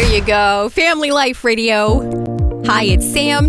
There you go. Family Life Radio. Hi, it's Sam,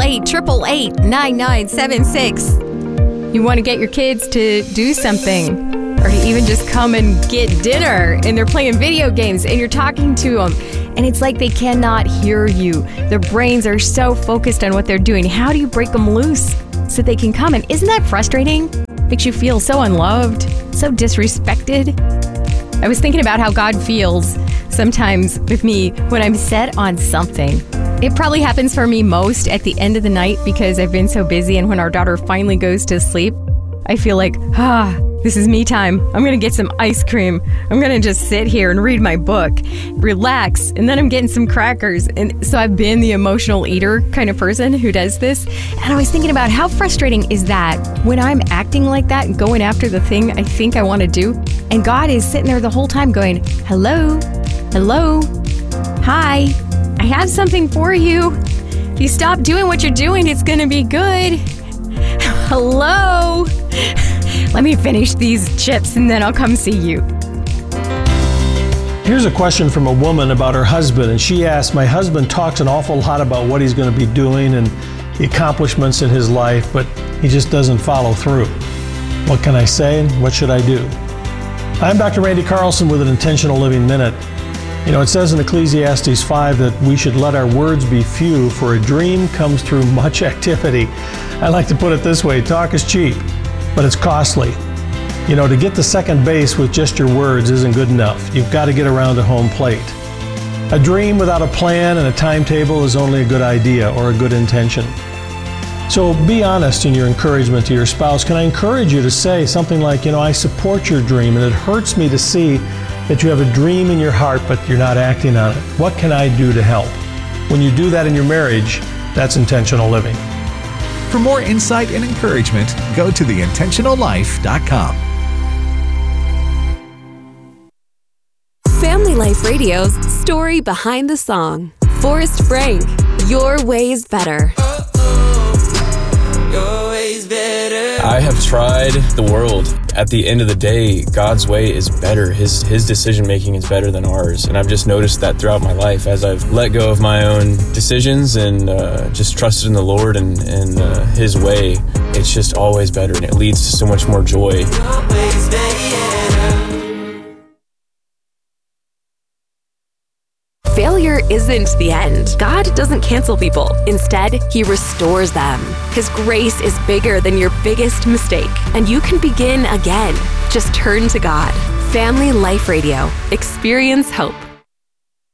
888-888-9976. You want to get your kids to do something or to even just come and get dinner, and they're playing video games and you're talking to them and it's like they cannot hear you. Their brains are so focused on what they're doing. How do you break them loose so they can come? And isn't that frustrating? Makes you feel so unloved, so disrespected. I was thinking about how God feels sometimes with me when I'm set on something. It probably happens for me most at the end of the night because I've been so busy, and when our daughter finally goes to sleep, I feel like, this is me time. I'm going to get some ice cream. I'm going to just sit here and read my book, relax, and then I'm getting some crackers. And so I've been the emotional eater kind of person who does this. And I was thinking about how frustrating is that when I'm acting like that and going after the thing I think I want to do, and God is sitting there the whole time going, hello, hi, I have something for you. If you stop doing what you're doing, it's going to be good. Hello. Let me finish these chips and then I'll come see you. Here's a question from a woman about her husband, and she asked, my husband talks an awful lot about what he's going to be doing and the accomplishments in his life, but he just doesn't follow through. What can I say and what should I do? I'm Dr. Randy Carlson with an Intentional Living Minute. You know, it says in Ecclesiastes 5 that we should let our words be few, for a dream comes through much activity. I like to put it this way, talk is cheap, but it's costly. You know, to get to second base with just your words isn't good enough. You've got to get around to home plate. A dream without a plan and a timetable is only a good idea or a good intention. So be honest in your encouragement to your spouse. Can I encourage you to say something like, you know, I support your dream, and it hurts me to see that you have a dream in your heart, but you're not acting on it. What can I do to help? When you do that in your marriage, that's intentional living. For more insight and encouragement, go to theintentionallife.com. Family Life Radio's Story Behind the Song. Forrest Frank, Your Way's Better. Your way's better. I have tried the world. At the end of the day, God's way is better. His decision making is better than ours. And I've just noticed that throughout my life as I've let go of my own decisions and just trusted in the Lord and His way. It's just always better, and it leads to so much more joy. Your way's better. Failure isn't the end. God doesn't cancel people. Instead, He restores them. His grace is bigger than your biggest mistake, and you can begin again. Just turn to God. Family Life Radio. Experience hope.